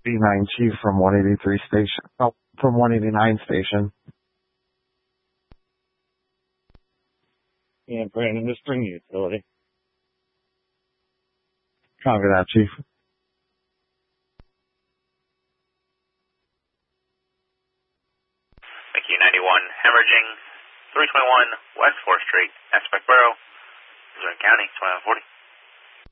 B9 Chief from 183 station. Oh, from 189 station. Yeah, Brandon, just bring the utility. Copy that, Chief. Thank you, 91, hemorrhaging, 321 West 4th Street, Aspect Borough, Missouri County, 2140.